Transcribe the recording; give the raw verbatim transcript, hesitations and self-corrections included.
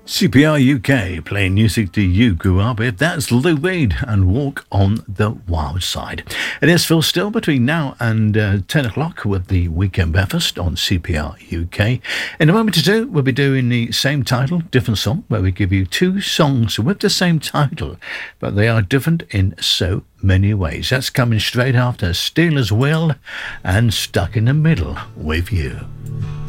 C P R U K, playing music that you grew up with. That's Lou Reed and Walk on the Wild Side. It is Phil Still between now and uh, ten o'clock with the Weekend Breakfast on C P R U K. In a moment or two, we'll be doing the same title, different song, where we give you two songs with the same title, but they are different in so many ways. That's coming straight after Steelers Will and Stuck in the Middle with You.